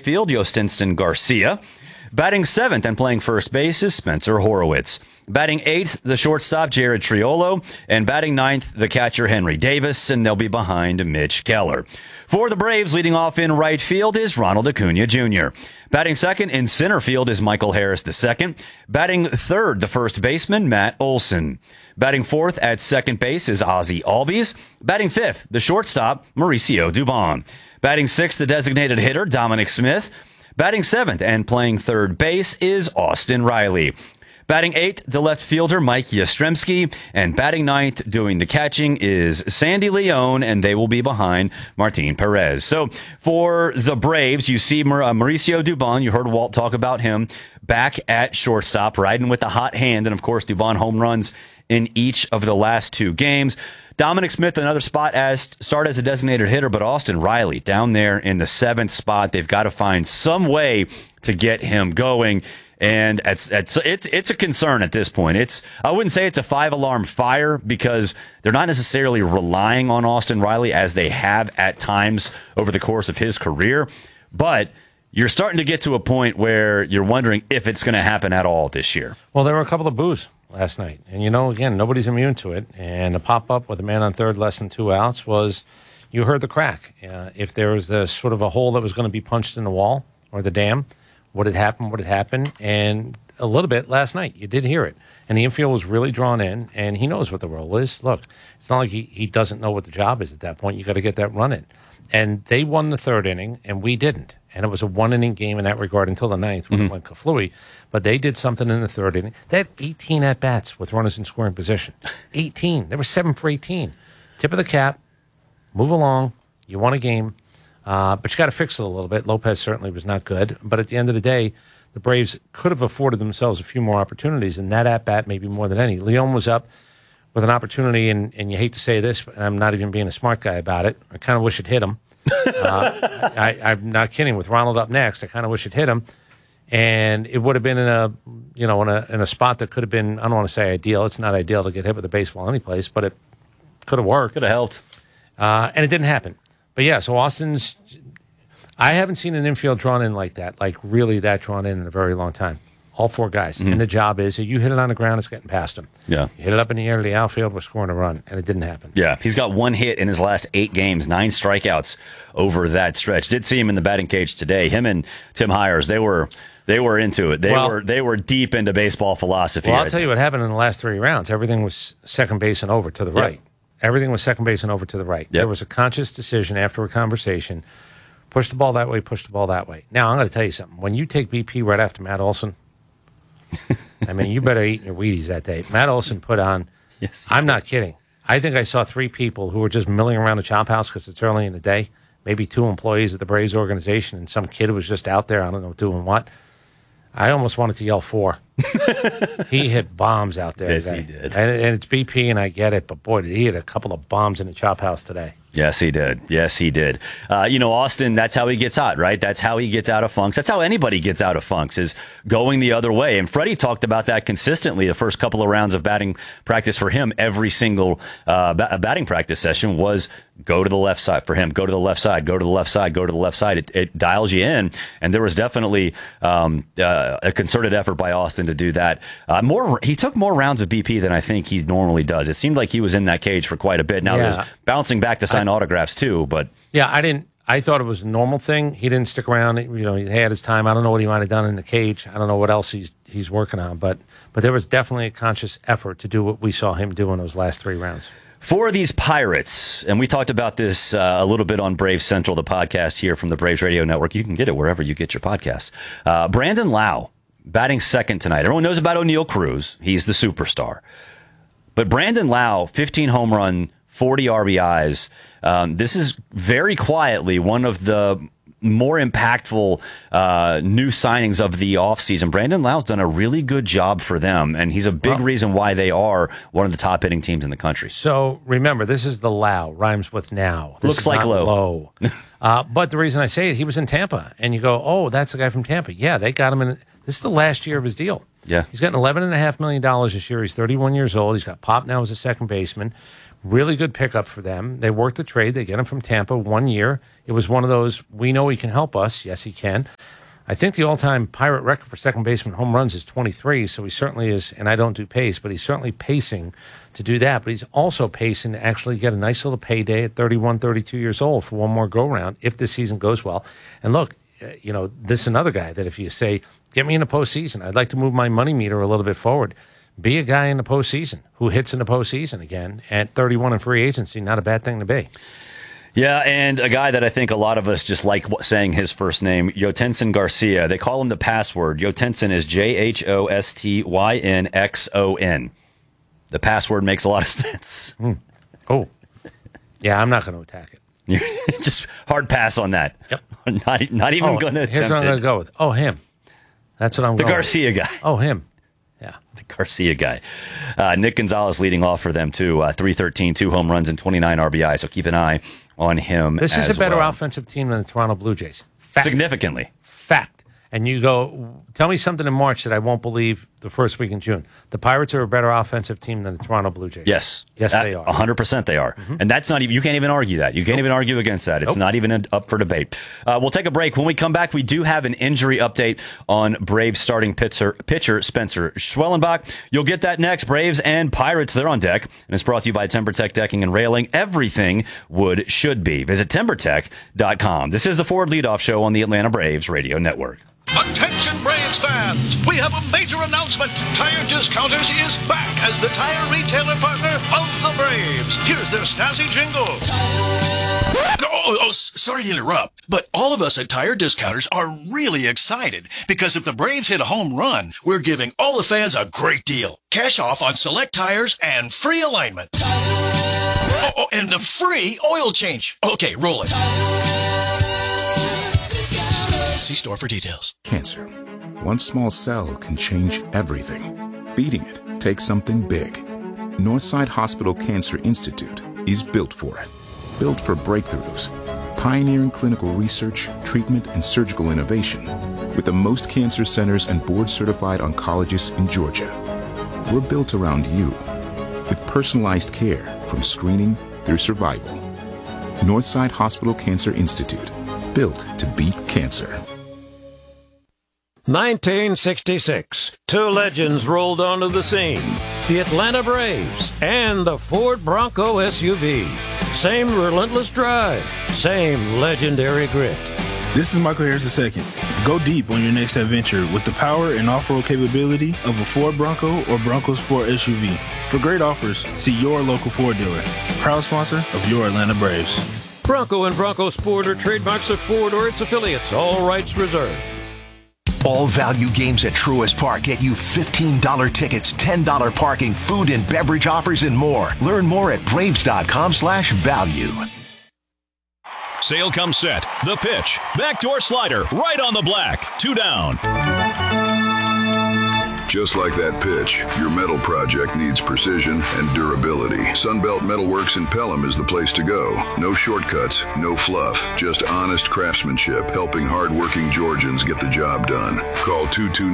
field, Yostinston Garcia. Batting 7th and playing first base is Spencer Horowitz. Batting 8th, the shortstop, Jared Triolo. And batting 9th, the catcher, Henry Davis. And they'll be behind Mitch Keller. For the Braves, leading off in right field is Ronald Acuna Jr. Batting 2nd in center field is Michael Harris II. Batting 3rd, the first baseman, Matt Olson. Batting 4th at second base is Ozzie Albies. Batting 5th, the shortstop, Mauricio Dubon. Batting 6th, the designated hitter, Dominic Smith. Batting 7th and playing third base is Austin Riley. Batting 8th, the left fielder, Mike Yastrzemski. And batting 9th, doing the catching, is Sandy Leon, and they will be behind Martin Perez. So for the Braves, you see Mauricio Dubon. You heard Walt talk about him back at shortstop, riding with the hot hand. And, of course, Dubon home runs in each of the last 2 games. Dominic Smith, another spot start as a designated hitter, but Austin Riley down there in the 7th spot. They've got to find some way to get him going, and it's a concern at this point. I wouldn't say it's a 5-alarm fire because they're not necessarily relying on Austin Riley as they have at times over the course of his career, but you're starting to get to a point where you're wondering if it's going to happen at all this year. Well, there were a couple of boos last night. And, again, nobody's immune to it. And the pop-up with a man on third, less than 2 outs was, you heard the crack. If there was the sort of a hole that was going to be punched in the wall or the dam, what had happened. And a little bit last night, you did hear it. And the infield was really drawn in, and he knows what the role is. Look, it's not like he doesn't know what the job is at that point. You got to get that run in. And they won the 3rd inning, and we didn't. And it was a 1-inning game in that regard until the 9th when it went Kaflooey. But they did something in the 3rd inning. They had 18 at-bats with runners in scoring position. 18. They were 7 for 18. Tip of the cap. Move along. You won a game. But you got to fix it a little bit. Lopez certainly was not good. But at the end of the day, the Braves could have afforded themselves a few more opportunities, and that at-bat maybe more than any. Leon was up with an opportunity, and you hate to say this, but I'm not even being a smart guy about it. I kind of wish it hit him. I'm not kidding. With Ronald up next, I kind of wish it hit him, and it would have been in a spot that could have been, I don't want to say ideal. It's not ideal to get hit with a baseball anyplace, but it could have worked. Could have helped, and it didn't happen. But yeah, so Austin's. I haven't seen an infield drawn in like that, like really that drawn in a very long time. All 4 guys, and the job is you hit it on the ground, it's getting past him. Yeah, you hit it up in the air to the outfield, we're scoring a run, and it didn't happen. Yeah, he's got 1 hit in his last 8 games, 9 strikeouts over that stretch. Did see him in the batting cage today. Him and Tim Hires, they were into it. They were deep into baseball philosophy. Well, I'll tell you what happened in the last 3 rounds. Everything was second base and over to the right. Everything was second base and over to the right. Yep. There was a conscious decision after a conversation. Push the ball that way, push the ball that way. Now, I'm going to tell you something. When you take BP right after Matt Olson, I mean, you better eat your Wheaties that day. Matt Olson put on, I'm not kidding. I think I saw 3 people who were just milling around the chop house because it's early in the day, maybe 2 employees of the Braves organization, and some kid who was just out there, I don't know, doing what. I almost wanted to yell 4. He hit bombs out there today. Yes, he did. And it's BP, and I get it, but boy, did he hit a couple of bombs in the chop house today. Yes, he did. Yes, he did. Austin, that's how he gets hot, right? That's how he gets out of funks. That's how anybody gets out of funks, is going the other way. And Freddie talked about that consistently the first couple of rounds of batting practice for him. Every single batting practice session was go to the left side for him. Go to the left side. Go to the left side. Go to the left side. It dials you in. And there was definitely a concerted effort by Austin to do that. He took more rounds of BP than I think he normally does. It seemed like he was in that cage for quite a bit. Now he was bouncing back to sign autographs too, but I thought it was a normal thing. He didn't stick around. He had his time. I don't know what he might have done in the cage. I don't know what else he's working on, but there was definitely a conscious effort to do what we saw him do in those last 3 rounds. For these Pirates, and we talked about this a little bit on Braves Central, the podcast here from the Braves Radio Network. You can get it wherever you get your podcasts. Brandon Lowe batting second tonight. Everyone knows about O'Neal Cruz. He's the superstar. But Brandon Lowe, 15 home run, 40 RBIs. This is very quietly one of the more impactful new signings of the offseason. Brandon Lowe's done a really good job for them, and he's a big reason why they are one of the top hitting teams in the country. So remember, this is the Lowe, rhymes with now. This looks like low. But the reason I say it, he was in Tampa, and you go, oh, that's the guy from Tampa. Yeah, they got him in. This is the last year of his deal. Yeah. He's getting $11.5 million this year. He's 31 years old. He's got Pop now as a second baseman. Really good pickup for them. They worked the trade. They get him from Tampa 1 year. It was one of those, we know he can help us. Yes, he can. I think the all-time Pirate record for second baseman home runs is 23, so he certainly is, and I don't do pace, but he's certainly pacing to do that. But he's also pacing to actually get a nice little payday at 31, 32 years old for one more go-round if this season goes well. And look, this is another guy that if you say, get me in the postseason, I'd like to move my money meter a little bit forward. Be a guy in the postseason who hits in the postseason again at 31 in free agency. Not a bad thing to be. Yeah, and a guy that I think a lot of us just like saying his first name, Yotenson Garcia. They call him the password. Yotenson is Jhostynxon. The password makes a lot of sense. Oh, yeah, I'm not going to attack it. Just hard pass on that. Yep. Not even going to attempt it. Here's what I'm going to go with. Oh, him. That's what I'm going with. The Garcia guy. Oh, him. Yeah. The Garcia guy. Nick Gonzalez leading off for them, too. 313, 2 home runs, and 29 RBI. So keep an eye on him. This is a better offensive team than the Toronto Blue Jays. Fact. Significantly. Fact. And you go, tell me something in March that I won't believe the first week in June. The Pirates are a better offensive team than the Toronto Blue Jays. Yes. Yes, they are. 100% they are. Mm-hmm. And that's not even, you can't even argue that. You can't even argue against that. It's not even up for debate. We'll take a break. When we come back, we do have an injury update on Braves starting pitcher Spencer Schwellenbach. You'll get that next. Braves and Pirates, they're on deck. And it's brought to you by TimberTech Decking and Railing. Everything wood should be. Visit TimberTech.com. This is the Forward Leadoff Show on the Atlanta Braves Radio Network. Attention Braves fans, we have a major announcement. Tire Discounters is back as the tire retailer partner of the Braves. Here's their snazzy jingle. Sorry to interrupt, but all of us at Tire Discounters are really excited because if the Braves hit a home run, we're giving all the fans a great deal. Cash off on select tires and free alignment. And a free oil change. Okay, roll it. See store for details. Cancer. One small cell can change everything. Beating it takes something big. Northside Hospital Cancer Institute is built for it. Built for breakthroughs, pioneering clinical research, treatment, and surgical innovation, with the most cancer centers and board-certified oncologists in Georgia. We're built around you, with personalized care from screening through survival. Northside Hospital Cancer Institute, built to beat cancer. 1966, two legends rolled onto the scene. The Atlanta Braves and the Ford Bronco SUV. Same relentless drive, same legendary grit. This is Michael Harris II. Go deep on your next adventure with the power and off-road capability of a Ford Bronco or Bronco Sport SUV. For great offers, see your local Ford dealer. Proud sponsor of your Atlanta Braves. Bronco and Bronco Sport are trademarks of Ford or its affiliates. All rights reserved. All value games at Truist Park get you $15 tickets, $10 parking, food and beverage offers, and more. Learn more at Braves.com/value. Sale comes set. The pitch. Backdoor slider. Right on the black. 2 down. Just like that pitch, your metal project needs precision and durability. Sunbelt Metalworks in Pelham is the place to go. No shortcuts, no fluff, just honest craftsmanship, helping hardworking Georgians get the job done. Call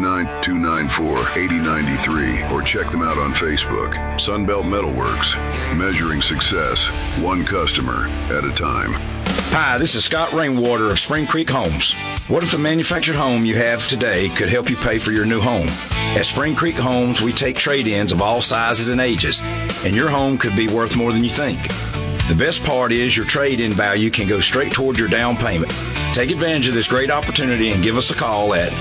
229-294-8093 or check them out on Facebook. Sunbelt Metalworks, measuring success, one customer at a time. Hi, this is Scott Rainwater of Spring Creek Homes. What if the manufactured home you have today could help you pay for your new home? At Spring Creek Homes, we take trade-ins of all sizes and ages, and your home could be worth more than you think. The best part is your trade-in value can go straight toward your down payment. Take advantage of this great opportunity and give us a call at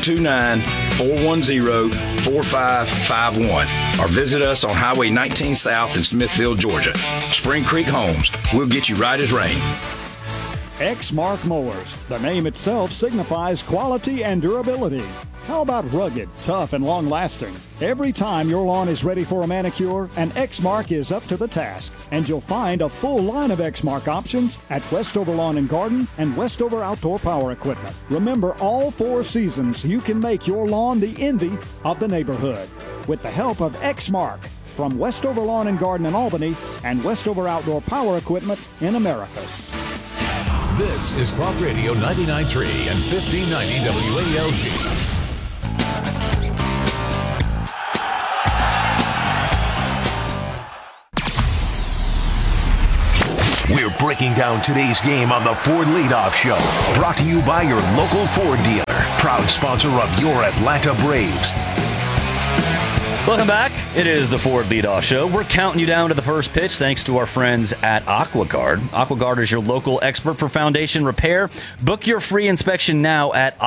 229-410-4551 or visit us on Highway 19 South in Smithfield, Georgia. Spring Creek Homes, we'll get you right as rain. Exmark Mowers. The name itself signifies quality and durability. How about rugged, tough, and long-lasting? Every time your lawn is ready for a manicure, an Exmark is up to the task. And you'll find a full line of Exmark options at Westover Lawn and Garden and Westover Outdoor Power Equipment. Remember, all 4 seasons, you can make your lawn the envy of the neighborhood. With the help of Exmark from Westover Lawn and Garden in Albany and Westover Outdoor Power Equipment in Americus. This is Talk Radio 99.3 and 1590 WALG. breaking down today's game on the Ford Leadoff Show. Brought to you by your local Ford dealer. Proud sponsor of your Atlanta Braves. Welcome back. It is the Ford Leadoff Show. We're counting you down to the first pitch thanks to our friends at AquaGuard. AquaGuard is your local expert for foundation repair. Book your free inspection now at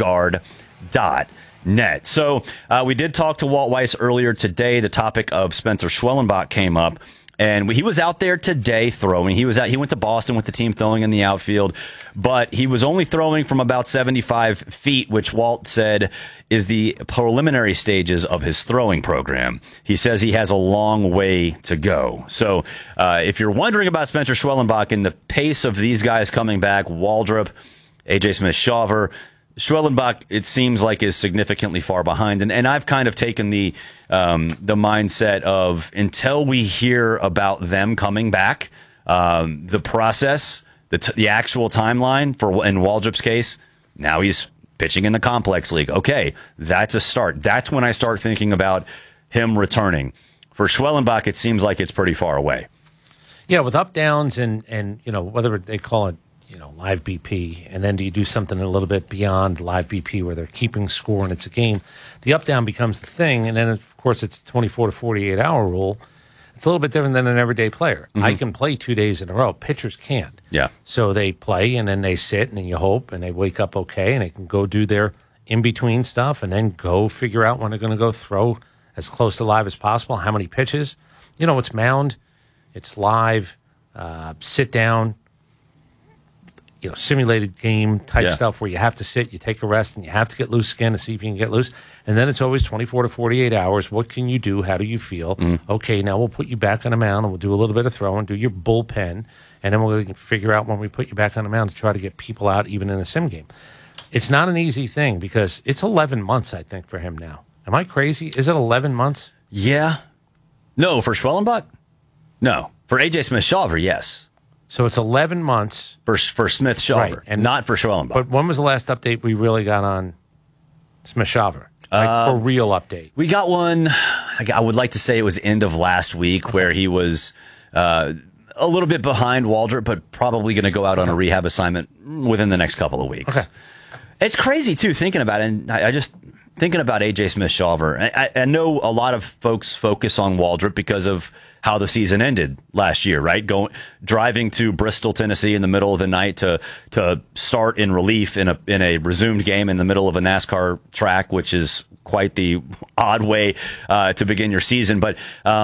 aquaguard.net. So we did talk to Walt Weiss earlier today. The topic of Spencer Schwellenbach came up. And he was out there today throwing. He went to Boston with the team throwing in the outfield, but he was only throwing from about 75 feet, which Walt said is the preliminary stages of his throwing program. He says he has a long way to go. So if you're wondering about Spencer Schwellenbach and the pace of these guys coming back, Waldrop, A.J. Smith-Shawver, Schwellenbach, it seems like, is significantly far behind. And I've kind of taken the mindset of until we hear about them coming back, the process, the actual timeline in Waldrop's case, now he's pitching in the complex league. Okay, that's a start. That's when I start thinking about him returning. For Schwellenbach, it seems like it's pretty far away. Yeah, with up downs and whether they call it live BP, and then do you do something a little bit beyond live BP where they're keeping score and it's a game, the up down becomes the thing, and then of course it's 24 to 48 hour rule. It's a little bit different than an everyday player. I can play 2 days in a row. Pitchers can't. Yeah. So they play and then they sit and then you hope and they wake up okay and they can go do their in between stuff and then go figure out when they're going to go throw as close to live as possible. How many pitches? It's mound, it's live, sit down. Simulated game type stuff where you have to sit, you take a rest, and you have to get loose again to see if you can get loose. And then it's always 24 to 48 hours. What can you do? How do you feel? Okay, now we'll put you back on the mound, and we'll do a little bit of throwing, do your bullpen, and then we'll figure out when we put you back on the mound to try to get people out even in the sim game. It's not an easy thing because it's 11 months, I think, for him now. Am I crazy? Is it 11 months? Yeah. No, for Schwellenbach? No. For A.J. Smith-Shawver, yes. So it's 11 months. For Smith-Shawver, right, and not for Schwellenbach. But when was the last update we really got on Smith-Shawver? For real update. We got one, I would like to say it was end of last week, where he was a little bit behind Waldrop, but probably going to go out on a rehab assignment within the next couple of weeks. Okay. It's crazy, too, thinking about it. And I just... Thinking about A.J. Smith-Shawver, I know a lot of folks focus on Waldrop because of how the season ended last year, right? Driving to Bristol, Tennessee in the middle of the night to start in relief in a resumed game in the middle of a NASCAR track, which is quite the odd way to begin your season. But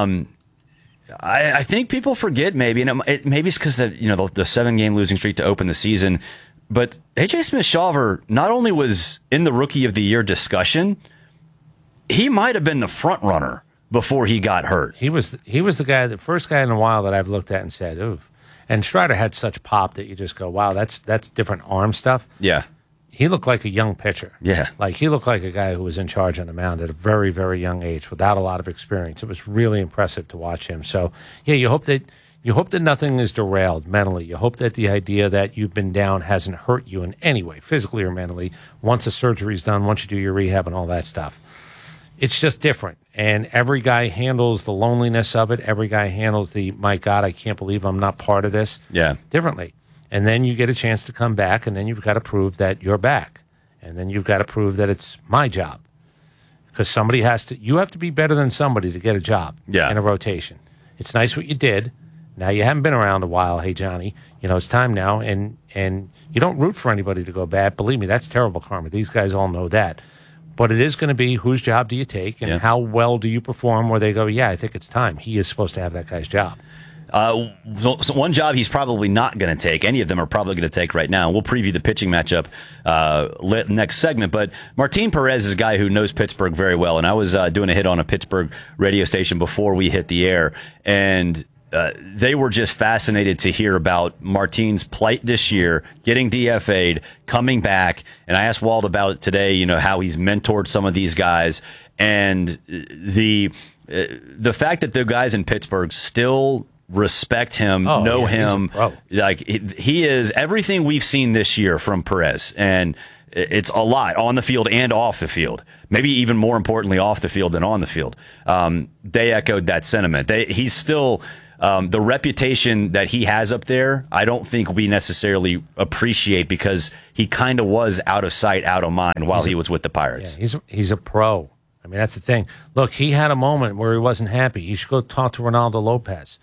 I think people forget maybe, and maybe it's because the 7-game losing streak to open the season. But A.J. Smith-Shawver not only was in the Rookie of the Year discussion, he might have been the front runner before he got hurt. He was the first guy in a while that I've looked at and said, ooh. And Strider had such pop that you just go, wow, that's different arm stuff. Yeah. He looked like a young pitcher. Yeah. Like he looked like a guy who was in charge on the mound at a very, very young age without a lot of experience. It was really impressive to watch him. So, yeah, you hope that nothing is derailed mentally. You hope that the idea that you've been down hasn't hurt you in any way, physically or mentally, once the surgery's done, once you do your rehab and all that stuff. It's just different. And every guy handles the loneliness of it. Every guy handles the, my God, I can't believe I'm not part of this, differently. And then you get a chance to come back, and then you've got to prove that you're back. And then you've got to prove that it's my job. Because you have to be better than somebody to get a job in a rotation. It's nice what you did. Now you haven't been around a while. Hey, Johnny, it's time now. And you don't root for anybody to go bad. Believe me, that's terrible karma. These guys all know that. But it is going to be whose job do you take and how well do you perform where they go, yeah, I think it's time. He is supposed to have that guy's job. So one job he's probably not going to take. Any of them are probably going to take right now. We'll preview the pitching matchup next segment. But Martin Perez is a guy who knows Pittsburgh very well. And I was doing a hit on a Pittsburgh radio station before we hit the air. And they were just fascinated to hear about Martin's plight this year, getting DFA'd, coming back. And I asked Walt about it today, how he's mentored some of these guys. And the fact that the guys in Pittsburgh still respect him, know him. Like he is everything we've seen this year from Perez. And it's a lot on the field and off the field. Maybe even more importantly, off the field than on the field. They echoed that sentiment. He's still the reputation that he has up there, I don't think we necessarily appreciate because he kind of was out of sight, out of mind while he was with the Pirates. Yeah, he's a pro. I mean, that's the thing. Look, he had a moment where he wasn't happy. You should go talk to Ronaldo Lopez.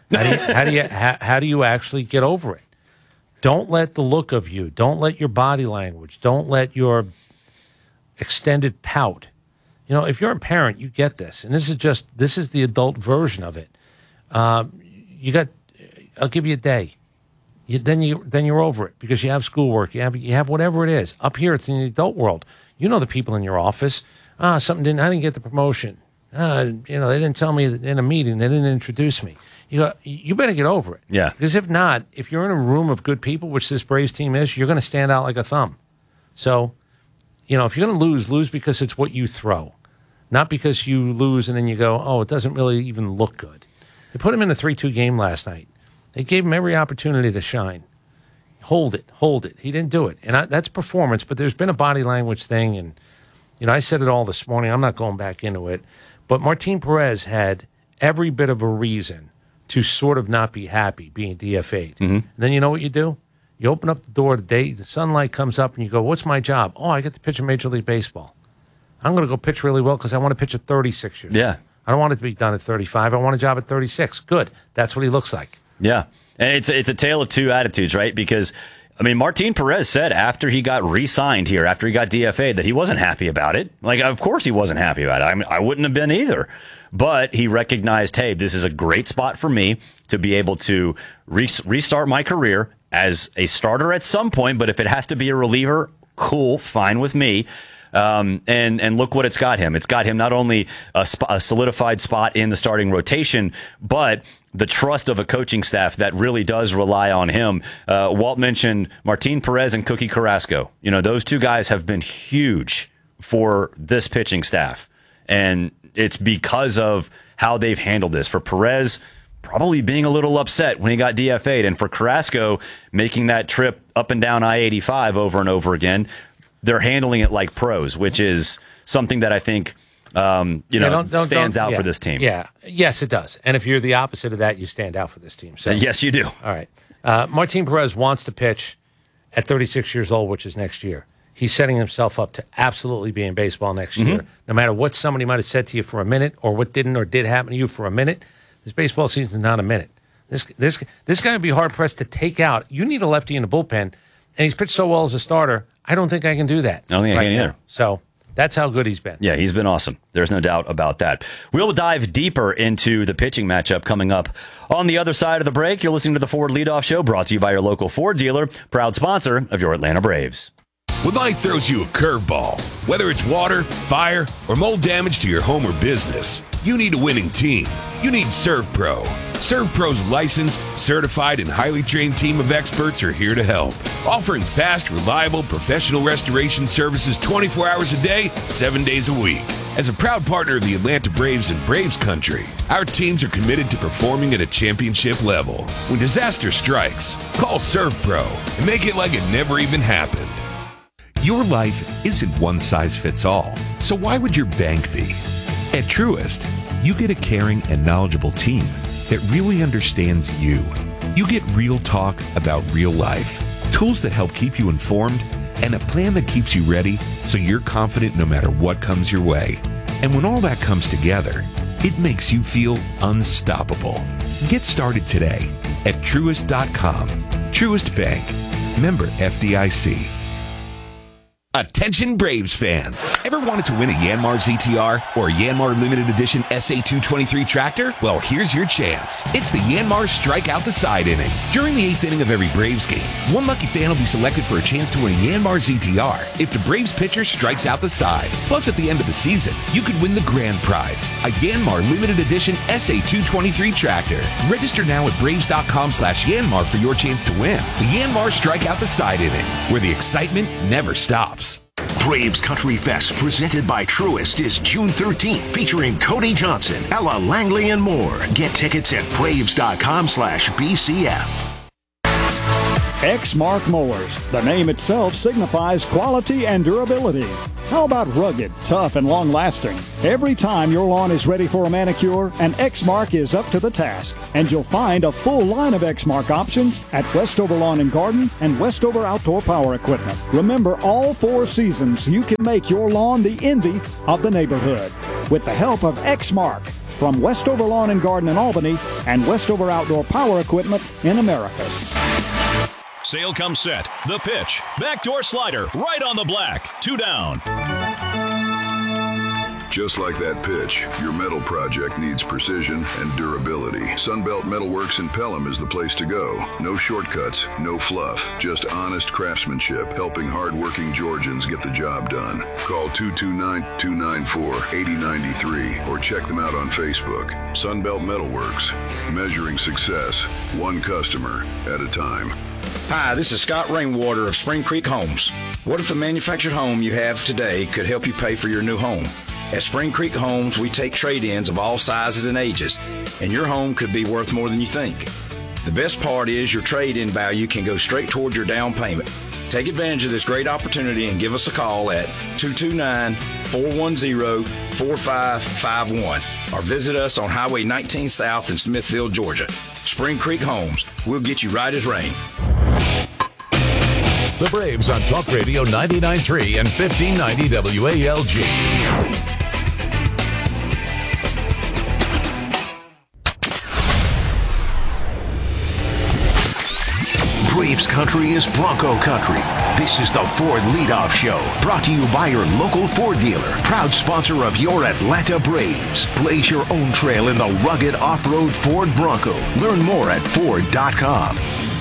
How do you actually get over it? Don't let the look of you, don't let your body language, don't let your extended pout. You know, if you're a parent, you get this, and this is the adult version of it. I'll give you a day. Then you're over it because you have schoolwork, you have whatever it is. Up here, it's in the adult world. You know the people in your office. I didn't get the promotion. They didn't tell me in a meeting. They didn't introduce me. You better get over it. Yeah. Because if not, if you're in a room of good people, which this Braves team is, you're going to stand out like a thumb. So, if you're going to lose because it's what you throw, not because you lose and then you go, oh, it doesn't really even look good. They put him in a 3-2 game last night. They gave him every opportunity to shine. Hold it. He didn't do it. And that's performance, but there's been a body language thing. And, I said it all this morning. I'm not going back into it. But Martin Perez had every bit of a reason to sort of not be happy being DFA'd. Mm-hmm. And then you know what you do? You open up the door the day the sunlight comes up and you go, what's my job? Oh, I get to pitch in Major League Baseball. I'm going to go pitch really well because I want to pitch at 36 years. Yeah. I don't want it to be done at 35. I want a job at 36. Good. That's what he looks like. Yeah. And it's a tale of two attitudes, right? Because, Martin Perez said after he got re-signed here, after he got DFA'd, that he wasn't happy about it. Like, of course he wasn't happy about it. I wouldn't have been either. But he recognized, hey, this is a great spot for me to be able to restart my career as a starter at some point. But if it has to be a reliever, cool, fine with me. And look what it's got him. It's got him not only a solidified spot in the starting rotation, but the trust of a coaching staff that really does rely on him. Walt mentioned Martin Perez and Cookie Carrasco. Those two guys have been huge for this pitching staff. And it's because of how they've handled this. For Perez, probably being a little upset when he got DFA'd. And for Carrasco, making that trip up and down I-85 over and over again. They're handling it like pros, which is something that I think stands out for this team. Yeah, yes, it does. And if you're the opposite of that, you stand out for this team. So yes, you do. All right. Martin Perez wants to pitch at 36 years old, which is next year. He's setting himself up to absolutely be in baseball next year. No matter what somebody might have said to you for a minute or what didn't or did happen to you for a minute, this baseball season is not a minute. This guy would be hard-pressed to take out. You need a lefty in the bullpen, and he's pitched so well as a starter. I don't think I can do that. I don't think I can either. So that's how good he's been. Yeah, he's been awesome. There's no doubt about that. We'll dive deeper into the pitching matchup coming up on the other side of the break. You're listening to the Ford Leadoff Show, brought to you by your local Ford dealer, proud sponsor of your Atlanta Braves. When life throws you a curveball, whether it's water, fire, or mold damage to your home or business, you need a winning team. You need ServPro. ServPro's licensed, certified, and highly trained team of experts are here to help, offering fast, reliable, professional restoration services 24 hours a day, 7 days a week. As a proud partner of the Atlanta Braves and Braves Country, our teams are committed to performing at a championship level. When disaster strikes, call ServPro and make it like it never even happened. Your life isn't one size fits all, so why would your bank be? At Truist, you get a caring and knowledgeable team that really understands you. You get real talk about real life, tools that help keep you informed, and a plan that keeps you ready so you're confident no matter what comes your way. And when all that comes together, it makes you feel unstoppable. Get started today at Truist.com. Truist Bank. Member FDIC. Attention Braves fans. Ever wanted to win a Yanmar ZTR or a Yanmar Limited Edition SA223 tractor? Well, here's your chance. It's the Yanmar Strike Out the Side inning. During the 8th inning of every Braves game, one lucky fan will be selected for a chance to win a Yanmar ZTR if the Braves pitcher strikes out the side. Plus, at the end of the season, you could win the grand prize, a Yanmar Limited Edition SA223 tractor. Register now at Braves.com/Yanmar for your chance to win. The Yanmar Strike Out the Side inning, where the excitement never stops. Braves Country Fest, presented by Truist, is June 13th, featuring Cody Johnson, Ella Langley, and more. Get tickets at Braves.com/BCF. Exmark Mowers. The name itself signifies quality and durability. How about rugged, tough, and long-lasting? Every time your lawn is ready for a manicure, an Exmark is up to the task. And you'll find a full line of Exmark options at Westover Lawn and Garden and Westover Outdoor Power Equipment. Remember, all 4 seasons, you can make your lawn the envy of the neighborhood with the help of Exmark from Westover Lawn and Garden in Albany and Westover Outdoor Power Equipment in Americus. Sale comes set. The pitch. Backdoor slider. Right on the black. 2 down. Just like that pitch, your metal project needs precision and durability. Sunbelt Metalworks in Pelham is the place to go. No shortcuts, no fluff, just honest craftsmanship, helping hard-working Georgians get the job done. Call 229-294-8093 or check them out on Facebook. Sunbelt Metalworks, measuring success, one customer at a time. Hi, this is Scott Rainwater of Spring Creek Homes. What if the manufactured home you have today could help you pay for your new home? At Spring Creek Homes, we take trade-ins of all sizes and ages, and your home could be worth more than you think. The best part is your trade-in value can go straight toward your down payment. Take advantage of this great opportunity and give us a call at 229-410-4551 or visit us on Highway 19 South in Smithfield, Georgia. Spring Creek Homes. We'll get you right as rain. The Braves on Talk Radio 99.3 and 1590 WALG. Braves country is Bronco country. This is the Ford Leadoff Show, brought to you by your local Ford dealer, proud sponsor of your Atlanta Braves. Blaze your own trail in the rugged off-road Ford Bronco. Learn more at Ford.com.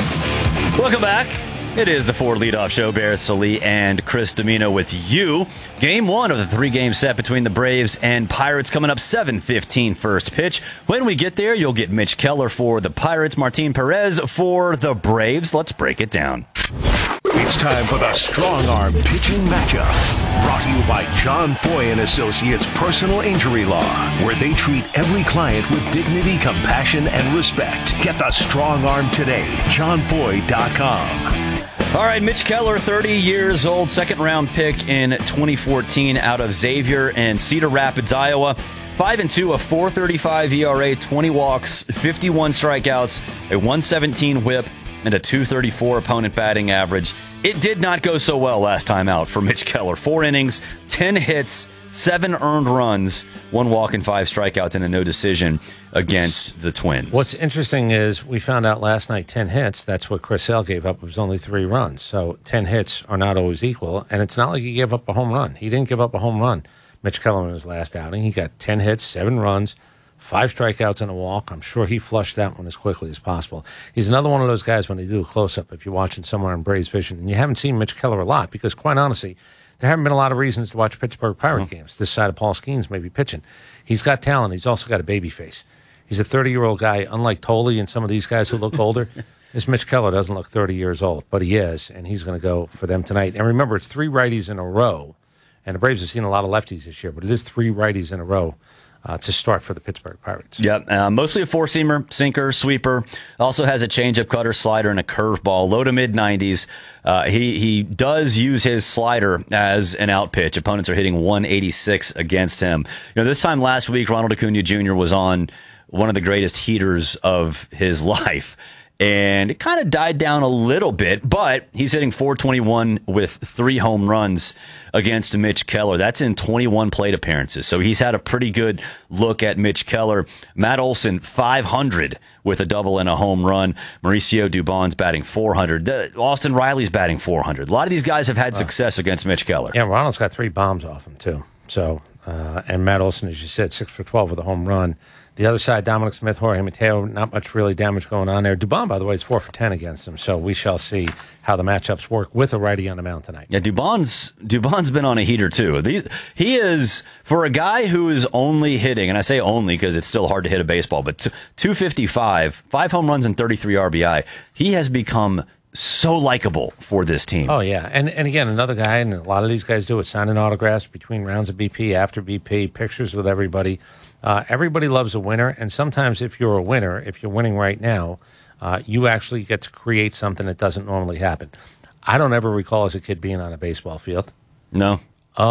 Welcome back. It is the Ford Leadoff Show. Barrett Sallee and Chris Domino with you. Game 1 of the 3-game set between the Braves and Pirates coming up 7:15 first pitch. When we get there, you'll get Mitch Keller for the Pirates, Martin Perez for the Braves. Let's break it down. It's time for the Strong Arm Pitching Matchup. Brought to you by John Foy & Associates Personal Injury Law, where they treat every client with dignity, compassion, and respect. Get the Strong Arm today. JohnFoy.com. All right, Mitch Keller, 30 years old, second-round pick in 2014 out of Xavier and Cedar Rapids, Iowa. 5-2, a 4.35 ERA, 20 walks, 51 strikeouts, a 117 whip, and a 234 opponent batting average. It did not go so well last time out for Mitch Keller. 4 innings, 10 hits, 7 earned runs, 1 walk and 5 strikeouts, and a no decision against the Twins. What's interesting is we found out last night 10 hits. That's what Chris Sale gave up. It was only 3 runs. So 10 hits are not always equal. And it's not like he gave up a home run. He didn't give up a home run. Mitch Keller in his last outing, he got 10 hits, 7 runs, 5 strikeouts and a walk. I'm sure he flushed that one as quickly as possible. He's another one of those guys when they do a close-up, if you're watching somewhere on Braves Vision, and you haven't seen Mitch Keller a lot because, quite honestly, there haven't been a lot of reasons to watch Pittsburgh Pirate games. This side of Paul Skeens may be pitching. He's got talent. He's also got a baby face. He's a 30-year-old guy, unlike Tolley and some of these guys who look older. This Mitch Keller doesn't look 30 years old, but he is, and he's going to go for them tonight. And remember, it's 3 righties in a row, and the Braves have seen a lot of lefties this year, but it is 3 righties in a row to start for the Pittsburgh Pirates. Yep, mostly a 4-seamer, sinker, sweeper. Also has a changeup, cutter, slider, and a curveball. Low to mid-90s. He does use his slider as an out pitch. Opponents are hitting 186 against him. You know, this time last week, Ronald Acuna Jr. was on one of the greatest heaters of his life. And it kind of died down a little bit, but he's hitting .421 with 3 home runs against Mitch Keller. That's in 21 plate appearances. So he's had a pretty good look at Mitch Keller. Matt Olson, .500 with a double and a home run. Mauricio Dubon's batting .400. Austin Riley's batting .400. A lot of these guys have had success against Mitch Keller. Yeah, Ronald's got 3 bombs off him, too. So, and Matt Olson, as you said, 6 for 12 with a home run. The other side, Dominic Smith, Jorge Mateo, not much really damage going on there. Dubon, by the way, is 4 for 10 against him, so we shall see how the matchups work with a righty on the mound tonight. Yeah, Dubon's been on a heater, too. He is, for a guy who is only hitting, and I say only because it's still hard to hit a baseball, but 255, 5 home runs and 33 RBI, he has become so likable for this team. Oh, yeah. And again, another guy, and a lot of these guys do it, signing autographs between rounds of BP, after BP, pictures with everybody. Everybody loves a winner, and sometimes if you're a winner, if you're winning right now, you actually get to create something that doesn't normally happen. I don't ever recall as a kid being on a baseball field. No. Oh,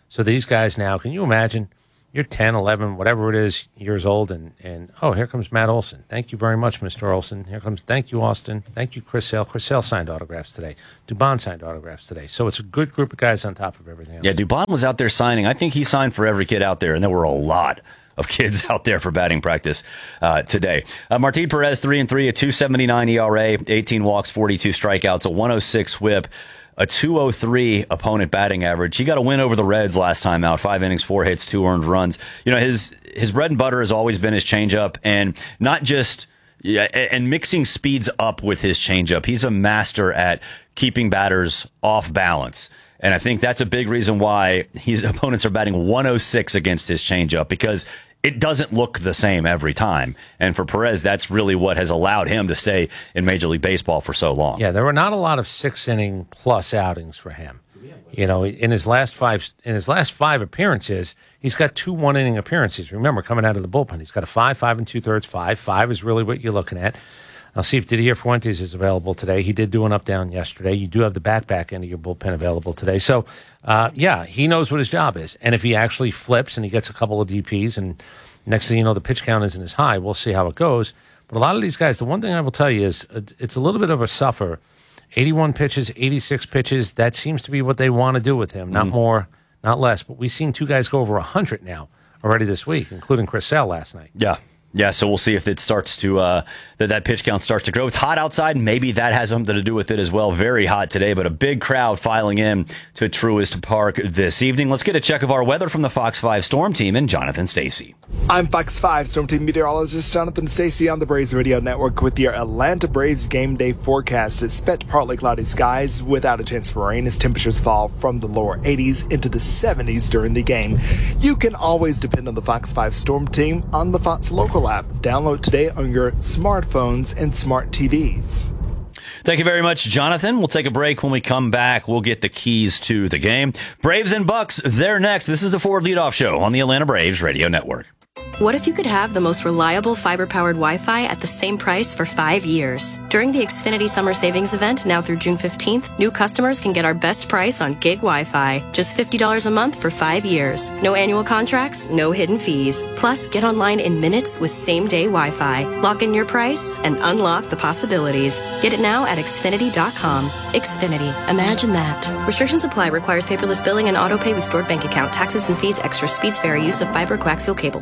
So these guys now, can you imagine? You're 10, 11, whatever it is, years old, and oh, here comes Matt Olson. Thank you very much, Mr. Olson. Thank you, Austin. Thank you, Chris Sale. Chris Sale signed autographs today. Dubon signed autographs today. So it's a good group of guys on top of everything else. Yeah, Dubon was out there signing. I think he signed for every kid out there, and there were a lot of kids out there for batting practice today. Martin Perez, 3-3, a 2.79 ERA, 18 walks, 42 strikeouts, a 106 whip, a 203 opponent batting average. He got a win over the Reds last time out. 5 innings, 4 hits, 2 earned runs. You know, his bread and butter has always been his changeup, and not just and mixing speeds up with his changeup. He's a master at keeping batters off balance. And I think that's a big reason why his opponents are batting 106 against his changeup, because it doesn't look the same every time. And for Perez, that's really what has allowed him to stay in Major League Baseball for so long. Yeah, there were not a lot of 6-inning plus outings for him. You know, in his last five appearances, he's got 2 one-inning appearances. Remember, coming out of the bullpen, he's got a 5, 5 2/3, 5. 5 is really what you're looking at. I'll see if Didier Fuentes is available today. He did do an up-down yesterday. You do have the back end of your bullpen available today. So, yeah, he knows what his job is. And if he actually flips and he gets a couple of DPs and next thing you know, the pitch count isn't as high, we'll see how it goes. But a lot of these guys, the one thing I will tell you is it's a little bit of a suffer. 81 pitches, 86 pitches, that seems to be what they want to do with him. Not more, not less. But we've seen 2 guys go over 100 now already this week, including Chris Sale last night. Yeah, so we'll see if it starts to that pitch count starts to grow. It's hot outside. Maybe that has something to do with it as well. Very hot today, but a big crowd filing in to Truist Park this evening. Let's get a check of our weather from the Fox 5 Storm Team and Jonathan Stacy. I'm Fox 5 Storm Team meteorologist Jonathan Stacy on the Braves Radio Network with your Atlanta Braves game day forecast. Expect partly cloudy skies without a chance for rain as temperatures fall from the lower 80s into the 70s during the game. You can always depend on the Fox 5 Storm Team on the Fox Local app. Download today on your smartphones and smart TVs. Thank you very much, Jonathan. We'll take a break. When we come back, we'll get the keys to the game. Braves and Bucks, they're next. This is the Ford Leadoff Show on the Atlanta Braves Radio Network. What if you could have the most reliable fiber-powered Wi-Fi at the same price for 5 years? During the Xfinity Summer Savings Event, now through June 15th, new customers can get our best price on gig Wi-Fi. Just $50 a month for 5 years. No annual contracts, no hidden fees. Plus, get online in minutes with same-day Wi-Fi. Lock in your price and unlock the possibilities. Get it now at Xfinity.com. Xfinity. Imagine that. Restrictions apply. Requires paperless billing and auto pay with stored bank account. Taxes and fees. Extra speeds vary. Use of fiber coaxial cable.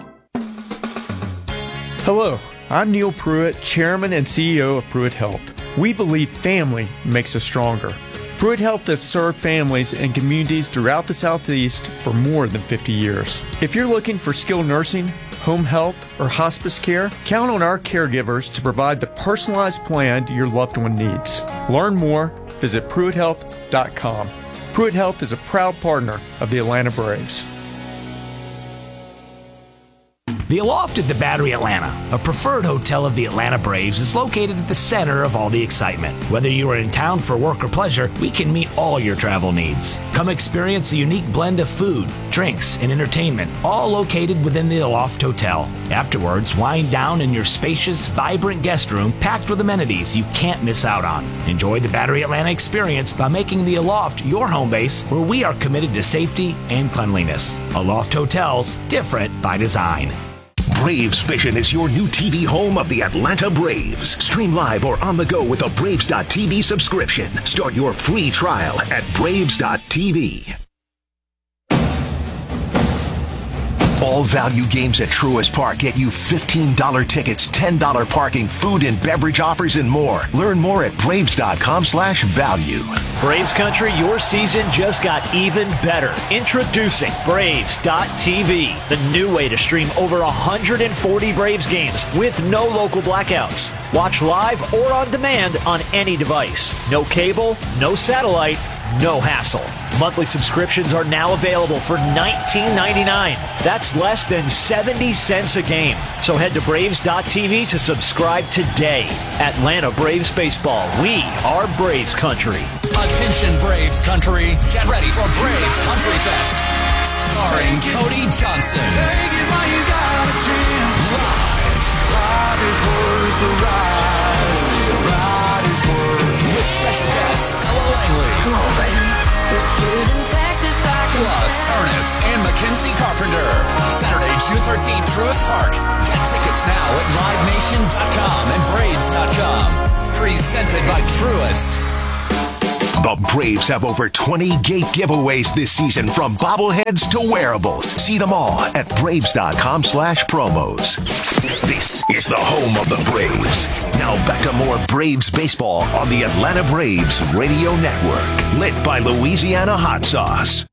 Hello, I'm Neil Pruitt, Chairman and CEO of Pruitt Health. We believe family makes us stronger. Pruitt Health has served families and communities throughout the Southeast for more than 50 years. If you're looking for skilled nursing, home health, or hospice care, count on our caregivers to provide the personalized plan your loved one needs. Learn more, visit PruittHealth.com. Pruitt Health is a proud partner of the Atlanta Braves. The Aloft at the Battery Atlanta, a preferred hotel of the Atlanta Braves, is located at the center of all the excitement. Whether you are in town for work or pleasure, we can meet all your travel needs. Come experience a unique blend of food, drinks, and entertainment, all located within the Aloft Hotel. Afterwards, wind down in your spacious, vibrant guest room packed with amenities you can't miss out on. Enjoy the Battery Atlanta experience by making the Aloft your home base, where we are committed to safety and cleanliness. Aloft Hotels, different by design. Braves Vision is your new TV home of the Atlanta Braves. Stream live or on the go with a Braves.tv subscription. Start your free trial at Braves.tv. All value games at Truist Park get you $15 tickets, $10 parking, food and beverage offers, and more. Learn more at Braves.com/value. Braves Country, your season just got even better. Introducing Braves.tv, the new way to stream over 140 Braves games with no local blackouts. Watch live or on demand on any device. No cable, no satellite, no hassle. Monthly subscriptions are now available for $19.99. That's less than 70 cents a game. So head to Braves.tv to subscribe today. Atlanta Braves Baseball. We are Braves Country. Attention Braves Country. Get ready for Braves Country Fest. Starring Cody Johnson. Take it while you got a chance. Live. Life is worth the ride. The ride is worth. With special guest, Ella Langley. Come on, baby. Plus, Ernest and Mackenzie Carpenter. Saturday, June 13th, Truist Park. Get tickets now at livenation.com and braves.com. Presented by Truist. The Braves have over 20 gate giveaways this season, from bobbleheads to wearables. See them all at braves.com/promos. This is the home of the Braves. Now back to more Braves baseball on the Atlanta Braves Radio Network. Lit by Louisiana Hot Sauce.